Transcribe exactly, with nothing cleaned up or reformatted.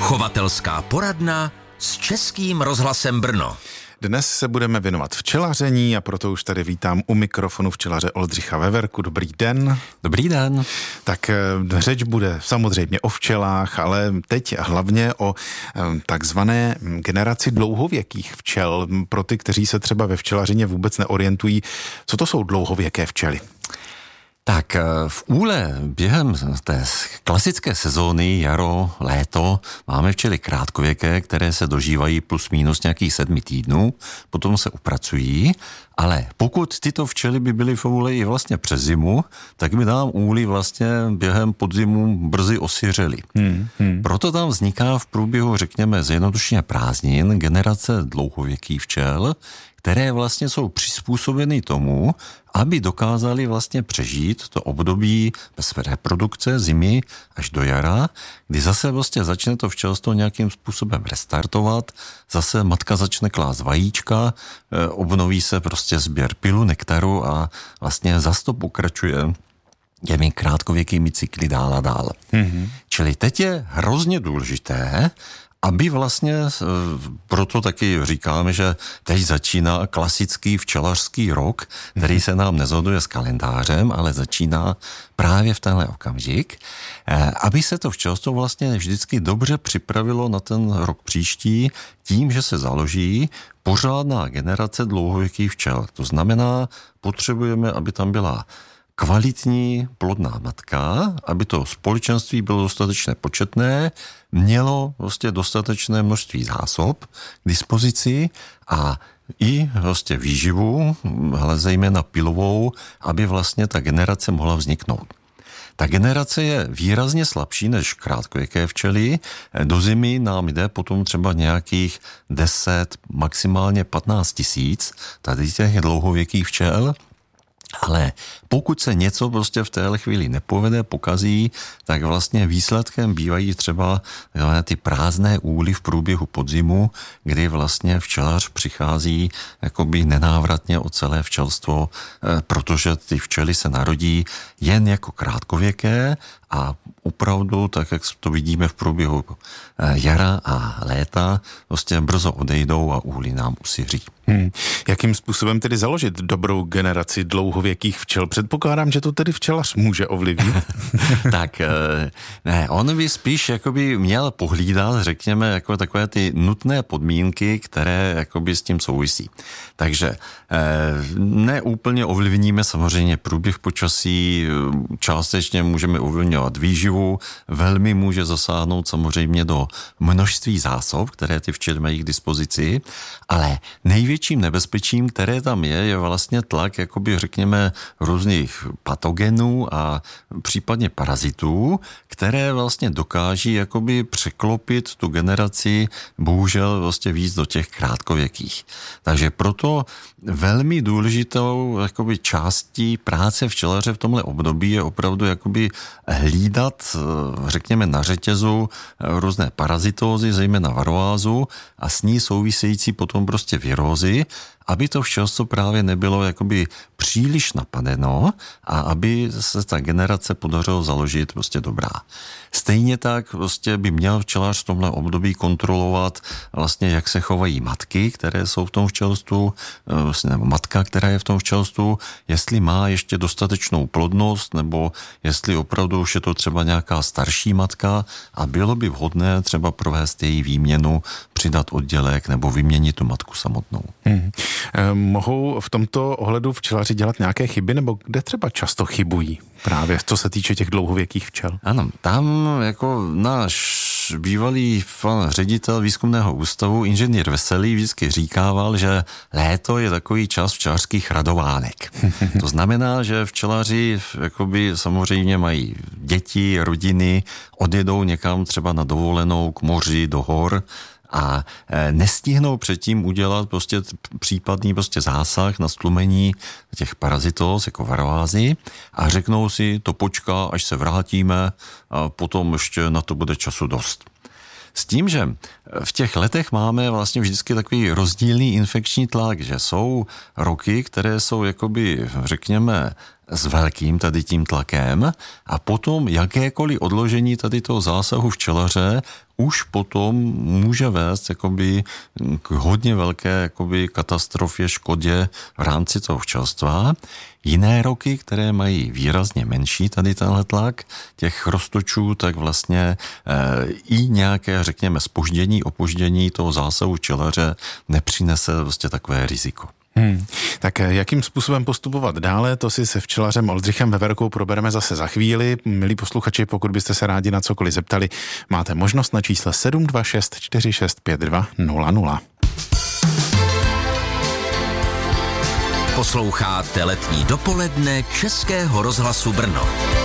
Chovatelská poradna s Českým rozhlasem Brno. Dnes se budeme věnovat včelaření a proto už tady vítám u mikrofonu včelaře Oldřicha Veverku. Dobrý den. Dobrý den. Tak řeč bude samozřejmě o včelách, ale teď hlavně o takzvané generaci dlouhověkých včel. Pro ty, kteří se třeba ve včelařině vůbec neorientují, co to jsou dlouhověké včely? Tak v úle během té klasické sezóny, jaro, léto, máme včely krátkověké, které se dožívají plus minus nějakých sedmi týdnů, potom se upracují, ale pokud tyto včely by byly v úle i vlastně přes zimu, tak by nám úly vlastně během podzimu brzy osiřely. Hmm, hmm. Proto tam vzniká v průběhu, řekněme, zjednodušeně prázdnin generace dlouhověkých včel, které vlastně jsou přizpůsobeny tomu, aby dokázali vlastně přežít to období bez reprodukce zimy až do jara, kdy zase vlastně začne to včelstvo nějakým způsobem restartovat, zase matka začne klást vajíčka, obnoví se prostě sběr pylu, nektaru a vlastně zase to pokračuje těmi krátkověkými cykly dál a dál. Mm-hmm. Čili teď je hrozně důležité, aby vlastně, proto taky říkáme, že teď začíná klasický včelařský rok, který se nám nezhoduje s kalendářem, ale začíná právě v tenhle okamžik, aby se to včelstvo vlastně vždycky dobře připravilo na ten rok příští tím, že se založí pořádná generace dlouhověkých včel. To znamená, potřebujeme, aby tam byla kvalitní plodná matka, aby to společenství bylo dostatečně početné, mělo vlastně dostatečné množství zásob k dispozici a i vlastně výživu, ale zejména pilovou, aby vlastně ta generace mohla vzniknout. Ta generace je výrazně slabší než krátkověké včely. Do zimy nám jde potom třeba nějakých deset, maximálně patnáct tisíc tady těch dlouhověkých včel. Ale pokud se něco prostě v téhle chvíli nepovede, pokazí, tak vlastně výsledkem bývají třeba ty prázdné úly v průběhu podzimu, kdy vlastně včelař přichází jakoby nenávratně o celé včelstvo, protože ty včely se narodí jen jako krátkověké a opravdu, tak jak to vidíme v průběhu jara a léta, prostě brzo odejdou a úly nám usiří. Hmm. Jakým způsobem tedy založit dobrou generaci dlouhověkých včel? Předpokládám, že to tedy včelař může ovlivnit. Tak ne, on by spíš jakoby měl pohlídat, řekněme, jako takové ty nutné podmínky, které jakoby s tím souvisí. Takže ne úplně ovlivníme samozřejmě průběh počasí, částečně můžeme ovlivňovat výživu, velmi může zasáhnout samozřejmě do množství zásob, které ty včely mají k dispozici, ale největším nebezpečím, které tam je, je vlastně tlak, jakoby řekněme, různých patogenů a případně parazitů, které vlastně dokáží jakoby překlopit tu generaci, bohužel vlastně víc do těch krátkověkých. Takže proto velmi důležitou jakoby částí práce včelaře v tomhle období je opravdu jakoby hlídat, řekněme, na řetězu různé parazitózy, zejména varoázu a s ní související potom prostě virózy, aby to včelstvo právě nebylo jakoby příliš napadeno a aby se ta generace podařilo založit prostě dobrá. Stejně tak prostě by měl včelař v tomhle období kontrolovat vlastně, jak se chovají matky, které jsou v tom včelstvu, nebo matka, která je v tom včelstvu, jestli má ještě dostatečnou plodnost, nebo jestli opravdu už je to třeba nějaká starší matka a bylo by vhodné třeba provést její výměnu, přidat oddělek nebo vyměnit tu matku samotnou. Hmm. Eh, mohou v tomto ohledu včelaři dělat nějaké chyby, nebo kde třeba často chybují právě, co se týče těch dlouhověkých včel? Ano, tam jako náš bývalý pan ředitel výzkumného ústavu, inženýr Veselý, vždycky říkával, že léto je takový čas včelařských radovánek. To znamená, že včelaři jakoby samozřejmě mají děti, rodiny, odjedou někam třeba na dovolenou k moři, do hor, a nestihnou předtím udělat prostě případný prostě zásah na stlumení těch parazitóz jako varoázy a řeknou si, to počká, až se vrátíme a potom ještě na to bude času dost. S tím, že v těch letech máme vlastně vždycky takový rozdílný infekční tlak, že jsou roky, které jsou jakoby, řekněme, s velkým tady tím tlakem a potom jakékoliv odložení tady toho zásahu včelaře už potom může vést jakoby k hodně velké jakoby katastrofě, škodě v rámci toho včelstva. Jiné roky, které mají výrazně menší tady tenhle tlak těch roztočů, tak vlastně e, i nějaké, řekněme, zpoždění, opoždění toho zásahu včelaře nepřinese vlastně takové riziko. Hmm. Tak jakým způsobem postupovat dále, to si se včelařem Oldřichem Veverkou probereme zase za chvíli. Milí posluchači, pokud byste se rádi na cokoliv zeptali, máte možnost na čísle sedm dva šest čtyři šest pět dva nula nula. Posloucháte letní dopoledne Českého rozhlasu Brno.